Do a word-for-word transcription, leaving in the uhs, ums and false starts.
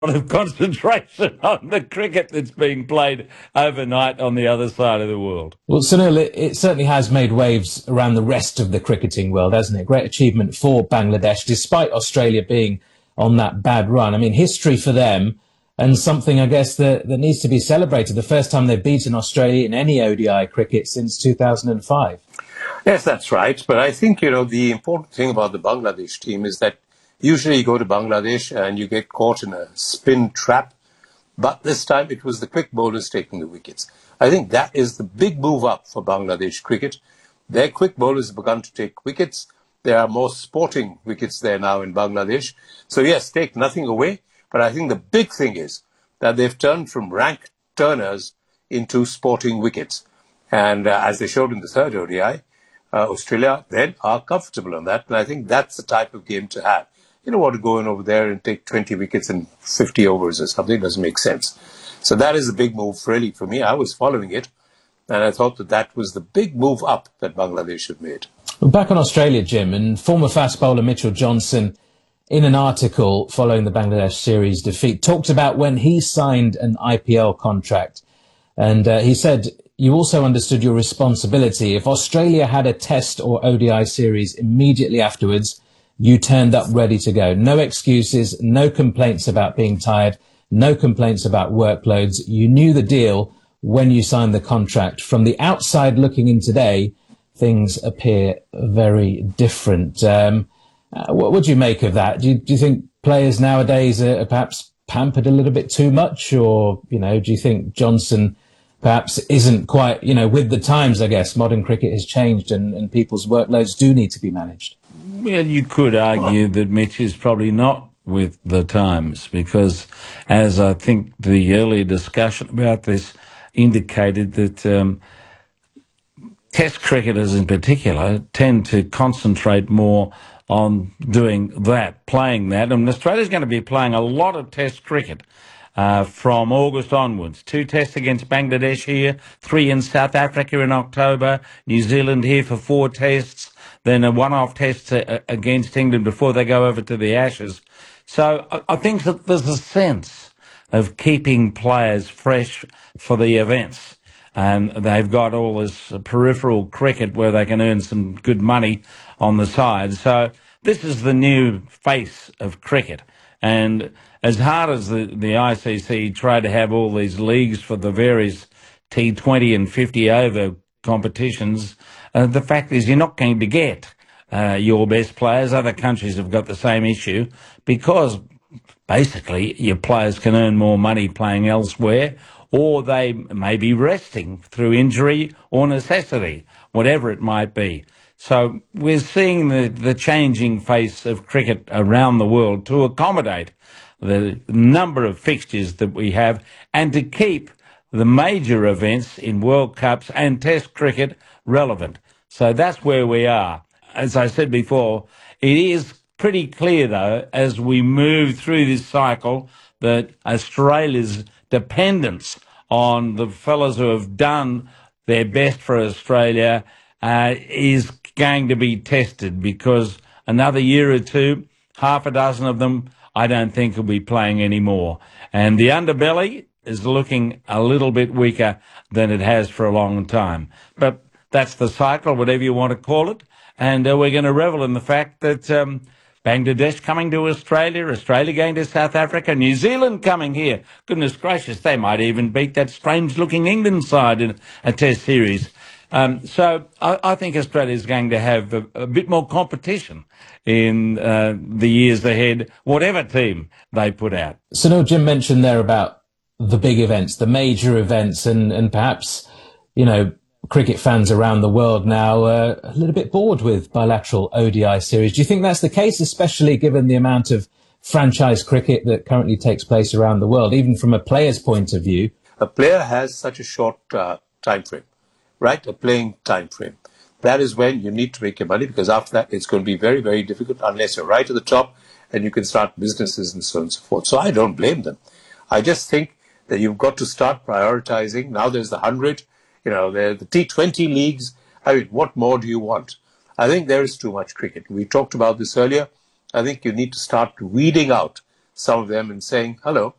lot of concentration on the cricket that's being played overnight on the other side of the world. Well, Sunil, it, it certainly has made waves around the rest of the cricketing world, hasn't it? Great achievement for Bangladesh, despite Australia being on that bad run. I mean, history for them, and something, I guess, that, that needs to be celebrated. The first time they've beaten Australia in any O D I cricket since two thousand five. Yes, that's right. But I think, you know, the important thing about the Bangladesh team is that usually you go to Bangladesh and you get caught in a spin trap. But this time it was the quick bowlers taking the wickets. I think that is the big move up for Bangladesh cricket. Their quick bowlers have begun to take wickets. There are more sporting wickets there now in Bangladesh. So yes, take nothing away. But I think the big thing is that they've turned from rank turners into sporting wickets. And uh, as they showed in the third O D I, uh, Australia then are comfortable on that. And I think that's the type of game to have. You don't want to go in over there and take twenty wickets in fifty overs or something. It doesn't make sense. So that is a big move really for me. I was following it, and I thought that that was the big move up that Bangladesh have made. Well, back on Australia, Jim, and former fast bowler Mitchell Johnson, in an article following the Bangladesh series defeat, talked about when he signed an I P L contract. And uh, he said, you also understood your responsibility. If Australia had a test or O D I series immediately afterwards, you turned up ready to go. No excuses, no complaints about being tired, no complaints about workloads. You knew the deal when you signed the contract. From the outside looking in today, things appear very different. Um, uh, what would you make of that? Do you, do you think players nowadays are, are perhaps pampered a little bit too much? Or, you know, do you think Johnson perhaps isn't quite, you know, with the times, I guess? Modern cricket has changed and, and people's workloads do need to be managed. Well, you could argue that Mitch is probably not with the times because, as I think the earlier discussion about this indicated, that um, Test cricketers in particular tend to concentrate more on doing that, playing that. And Australia's going to be playing a lot of Test cricket uh, from August onwards. Two tests against Bangladesh here, three in South Africa in October, New Zealand here for four tests, then a one-off test against England before they go over to the Ashes. So I think that there's a sense of keeping players fresh for the events. And they've got all this peripheral cricket where they can earn some good money on the side. So this is the new face of cricket. And as hard as the, the I C C tried to have all these leagues for the various T twenty and fifty over competitions, Uh, the fact is you're not going to get uh, your best players. Other countries have got the same issue because basically your players can earn more money playing elsewhere, or they may be resting through injury or necessity, whatever it might be. So we're seeing the, the changing face of cricket around the world to accommodate the number of fixtures that we have and to keep the major events in World Cups and Test cricket relevant. So that's where we are. As I said before, it is pretty clear, though, as we move through this cycle, that Australia's dependence on the fellas who have done their best for Australia uh, is going to be tested, because another year or two, half a dozen of them, I don't think will be playing anymore. And the underbelly is looking a little bit weaker than it has for a long time. But that's the cycle, whatever you want to call it. And uh, we're going to revel in the fact that um, Bangladesh coming to Australia, Australia going to South Africa, New Zealand coming here. Goodness gracious, they might even beat that strange-looking England side in a test series. Um, so I, I think Australia is going to have a, a bit more competition in uh, the years ahead, whatever team they put out. So no, Jim mentioned there about the big events, the major events, and, and perhaps, you know, cricket fans around the world now are a little bit bored with bilateral O D I series. Do you think that's the case, especially given the amount of franchise cricket that currently takes place around the world, even from a player's point of view? A player has such a short uh, time frame, right? A playing time frame. That is when you need to make your money, because after that it's going to be very, very difficult unless you're right at the top and you can start businesses and so on and so forth. So I don't blame them. I just think that you've got to start prioritizing. Now there's the one hundred, you know, the, the T twenty leagues. I mean, what more do you want? I think there is too much cricket. We talked about this earlier. I think you need to start weeding out some of them and saying, hello,